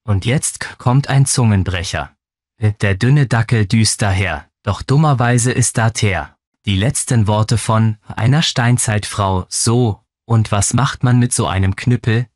Und jetzt kommt ein Zungenbrecher. Der dünne Dackel düst daher, doch dummerweise ist da Teer. Die letzten Worte von einer Steinzeitfrau, so, und was macht man mit so einem Knüppel?